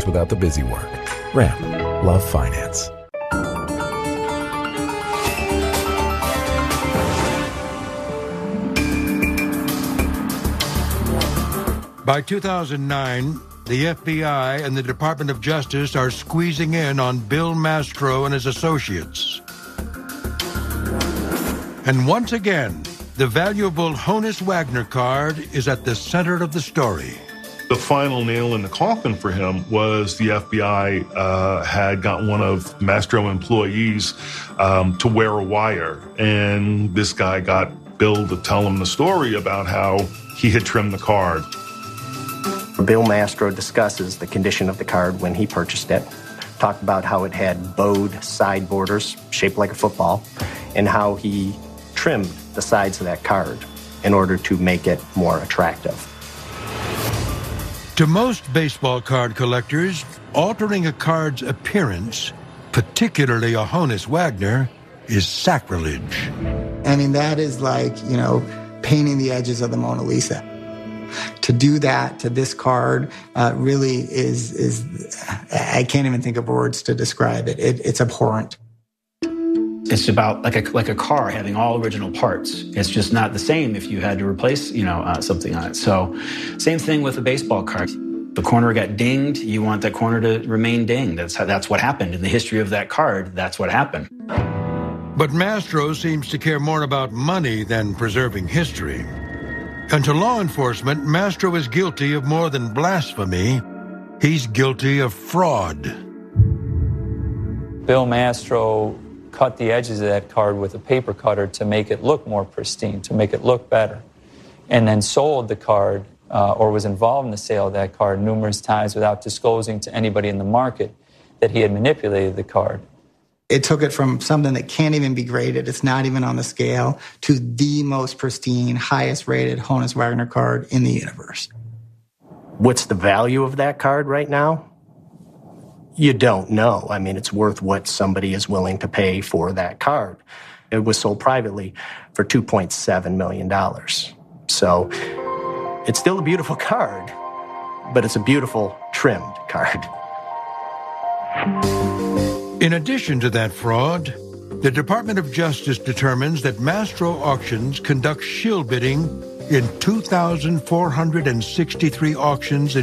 finance without the busy work. Ramp. Love finance. By 2009, the FBI and the Department of Justice are squeezing in on Bill Mastro and his associates. And once again, the valuable Honus Wagner card is at the center of the story. The final nail in the coffin for him was the FBI had got one of Mastro employees to wear a wire. And this guy got Bill to tell him the story about how he had trimmed the card. Bill Mastro discusses the condition of the card when he purchased it, talked about how it had bowed side borders shaped like a football, and how he trimmed the sides of that card in order to make it more attractive. To most baseball card collectors, altering a card's appearance, particularly a Honus Wagner, is sacrilege. I mean, that is like, painting the edges of the Mona Lisa. To do that to this card really is I can't even think of words to describe it. It's abhorrent. It's about like a car having all original parts. It's just not the same if you had to replace, something on it. So same thing with a baseball card. The corner got dinged. You want that corner to remain dinged. That's what happened in the history of that card. That's what happened. But Mastro seems to care more about money than preserving history. And to law enforcement, Mastro is guilty of more than blasphemy. He's guilty of fraud. Bill Mastro cut the edges of that card with a paper cutter to make it look more pristine, to make it look better, and then sold the card or was involved in the sale of that card numerous times without disclosing to anybody in the market that he had manipulated the card. It took it from something that can't even be graded, it's not even on the scale, to the most pristine, highest rated Honus Wagner card in the universe. What's the value of that card right now? You don't know. I mean, it's worth what somebody is willing to pay for that card. It was sold privately for $2.7 million. So it's still a beautiful card, but it's a beautiful trimmed card. In addition to that fraud, the Department of Justice determines that Mastro Auctions conducts shill bidding in 2,463 auctions in